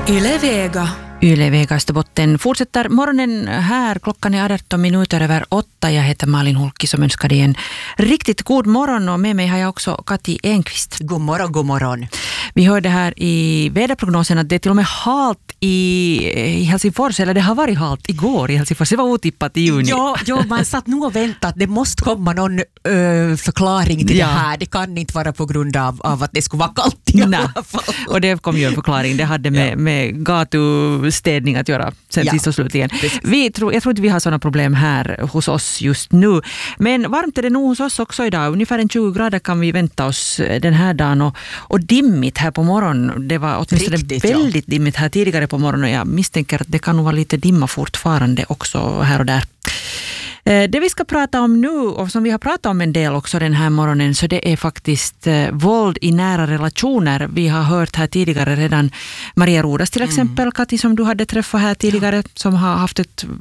Yle Vega. Yle Vega Österbotten fortsätter morgonen här. Klockan är 18 minuter över 8. Jag heter Malin Hulki som önskar dig en riktigt god morgon. Och med mig har jag också Kati Enqvist. God morgon, god morgon. Vi hörde här i väderprognosen att det är till och med halt i Helsingfors. Eller det har varit halt igår i Helsingfors. Det var otippat i juni. Ja, man satt nog och väntade att det måste komma någon förklaring till det här. Det kan inte vara på grund av att det skulle vara kallt i alla fall. Och det kom ju en förklaring. Det hade med gatustädning att göra sen sist och slutligen. Jag tror inte vi har sådana problem här hos oss just nu. Men varmt är det nog hos oss också idag. Ungefär en 20 grader kan vi vänta oss den här dagen. Och dimmigt här på morgonen. Det var åtminstone väldigt dimmigt här tidigare på morgonen. Jag misstänker att det kan nog vara lite dimma fortfarande också här och där. Det vi ska prata om nu och som vi har pratat om en del också den här morgonen, så det är faktiskt våld i nära relationer. Vi har hört här tidigare redan Maria Rodas till exempel, Kati, som du hade träffat här tidigare, som har haft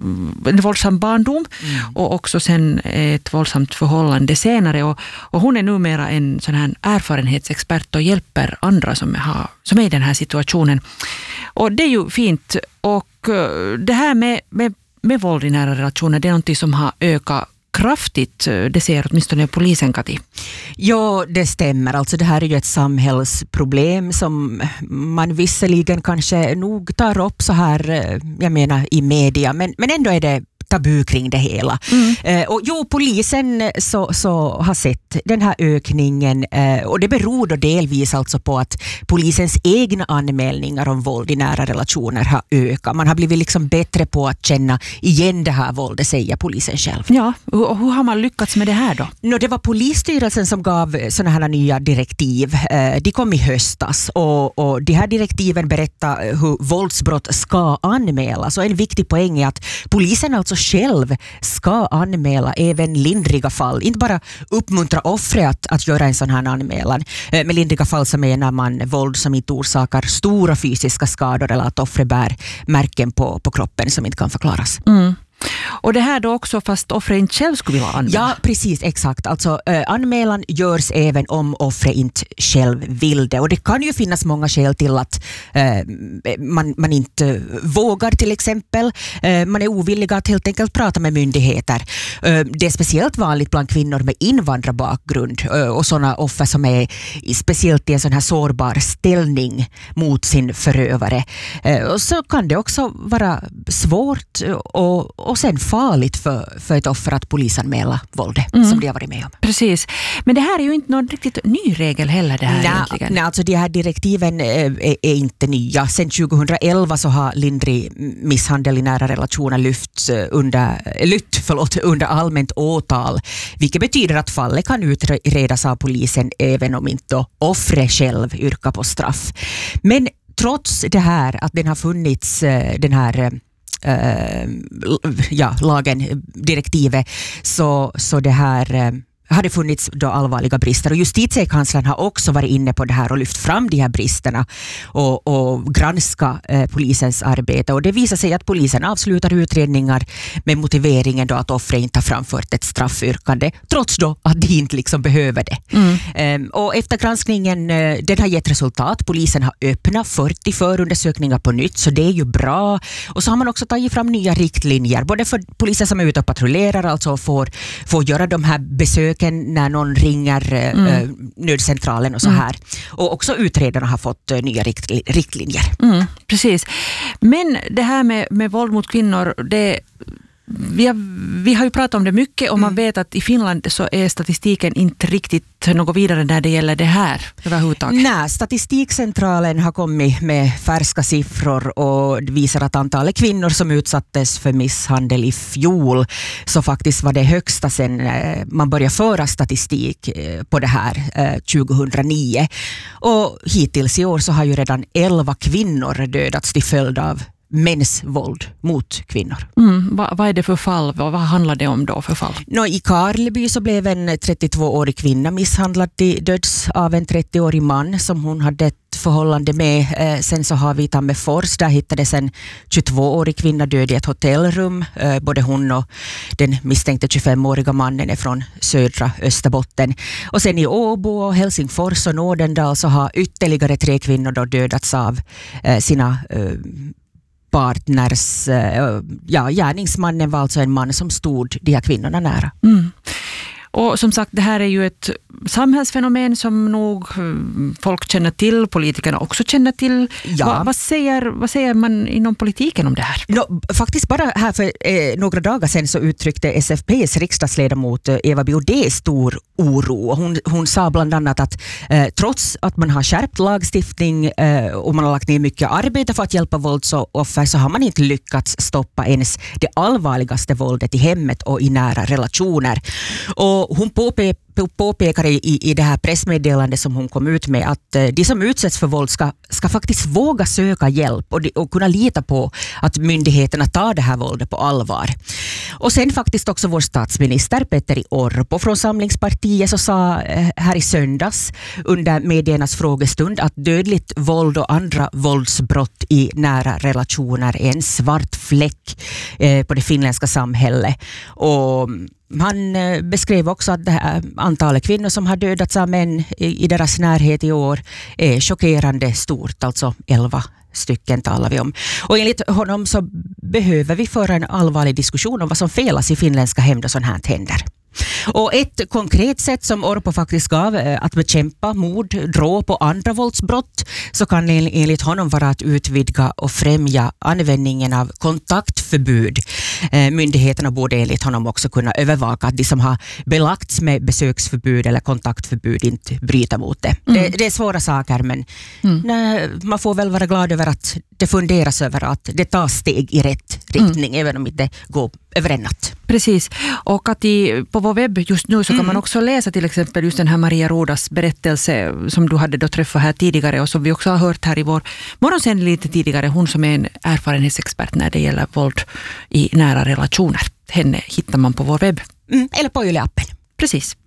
en våldsam barndom och också sen ett våldsamt förhållande senare. Och hon är numera en sån här erfarenhetsexpert och hjälper andra som är i den här situationen. Och det är ju fint. Och det här med våld i nära relationer, det är något som har ökat kraftigt. Det ser åtminstone polisen, Kati. Ja, det stämmer. Alltså det här är ju ett samhällsproblem som man visserligen kanske nog tar upp så här, jag menar i media, men ändå är det tabu kring det hela. Och polisen så har sett den här ökningen och det beror då delvis alltså på att polisens egna anmälningar om våld i nära relationer har ökat. Man har blivit liksom bättre på att känna igen det här våldet, säger polisen själv. Ja, och hur har man lyckats med det här då? Det var polisstyrelsen som gav såna här nya direktiv. De kom i höstas och de här direktiven berättar hur våldsbrott ska anmälas. Och en viktig poäng är att polisen alltså själv ska anmäla även lindriga fall. Inte bara uppmuntra offret att göra en sån här anmälan. Med lindriga fall så menar man våld som inte orsakar stora fysiska skador eller att offret bär märken på kroppen som inte kan förklaras. Och det här då också fast offret inte själv skulle vilja anmäla? Ja, precis, exakt. Alltså anmälan görs även om offret inte själv vill det. Och det kan ju finnas många skäl till att man inte vågar till exempel. Man är ovillig att helt enkelt prata med myndigheter. Det är speciellt vanligt bland kvinnor med invandrarbakgrund och sådana offer som är speciellt i en sån här sårbar ställning mot sin förövare. Och så kan det också vara svårt och sen farligt för ett offer att polisanmäla våldet som de har varit med om. Precis. Men det här är ju inte någon riktigt ny regel heller det här egentligen. Nej, alltså de här direktiven är inte nya. Sen 2011 så har lindrig misshandel i nära relationer lyft under allmänt åtal. Vilket betyder att fallet kan utredas av polisen även om inte offret själv yrkar på straff. Men trots det här att den har funnits den här lagen, direktivet, så det här hade funnits då allvarliga brister. Och justitiekanslern har också varit inne på det här och lyft fram de här bristerna och granska polisens arbete. Och det visar sig att polisen avslutar utredningar med motiveringen då att offret inte har framfört ett straffyrkande, trots då att de inte liksom behöver det. Och efter granskningen, den har gett resultat. Polisen har öppnat 40 förundersökningar på nytt, så det är ju bra. Och så har man också tagit fram nya riktlinjer, både för polisen som är ute och patrullerar, alltså får göra de här besöken när någon ringer nödcentralen och så här. Och också utredarna har fått nya riktlinjer. Precis. Men det här med våld mot kvinnor, vi har ju pratat om det mycket och man vet att i Finland så är statistiken inte riktigt något vidare när det gäller det här överhuvudtaget. Nej, Statistikcentralen har kommit med färska siffror och visar att antalet kvinnor som utsattes för misshandel i fjol så faktiskt var det högsta sedan man började föra statistik på det här 2009. Och hittills i år så har ju redan 11 kvinnor dödats till följd av mäns våld mot kvinnor. Vad är det för fall? Vad handlar det om då för fall? I Karleby så blev en 32-årig kvinna misshandlad till döds av en 30-årig man som hon hade ett förhållande med. Sen så har vi Tammerfors, där hittades en 22-årig kvinna död i ett hotellrum. Både hon och den misstänkte 25-åriga mannen är från södra Österbotten. Och sen i Åbo och Helsingfors och Nådendal så har ytterligare 3 kvinnor då dödats av sina partners. Gärningsmannen var alltså en man som stod de här kvinnorna nära. Och som sagt, det här är ju ett samhällsfenomen som nog folk känner till, politikerna också känner till. Ja. Vad säger man inom politiken om det här? Faktiskt bara här för några dagar sedan så uttryckte SFP:s riksdagsledamot Eva Biaudet stor oro. Hon sa bland annat att trots att man har skärpt lagstiftning och man har lagt ner mycket arbete för att hjälpa våldsoffer så har man inte lyckats stoppa ens det allvarligaste våldet i hemmet och i nära relationer. Och hon påpekar i det här pressmeddelandet som hon kom ut med att de som utsätts för våld ska faktiskt våga söka hjälp och kunna lita på att myndigheterna tar det här våldet på allvar. Och sen faktiskt också vår statsminister Petteri Orpo från Samlingspartiet så sa här i söndags under mediernas frågestund att dödligt våld och andra våldsbrott i nära relationer är en svart fläck på det finländska samhället. Och han beskrev också att det här antalet kvinnor som har dödats av män i deras närhet i år är chockerande stort, alltså 11 stycken talar vi om. Och enligt honom så behöver vi föra en allvarlig diskussion om vad som felas i finländska hem då sånt här händer. Och ett konkret sätt som Orpo faktiskt gav att bekämpa mord, dråp och andra våldsbrott så kan enligt honom vara att utvidga och främja användningen av kontaktförbud. Myndigheterna borde enligt honom också kunna övervaka att de som har belagts med besöksförbud eller kontaktförbud inte bryter mot det. Det är svåra saker men man får väl vara glad över att det funderas över att det tar steg i rätt riktning även om det går över en natt. Precis. Och att på vår webb just nu så kan man också läsa till exempel just den här Maria Rodas berättelse som du hade då träffat här tidigare och som vi också har hört här i vår morgonsändning lite tidigare. Hon som är en erfarenhetsexpert när det gäller våld i nära relationer. Henne hittar man på vår webb. Eller på Yle-appen. Precis.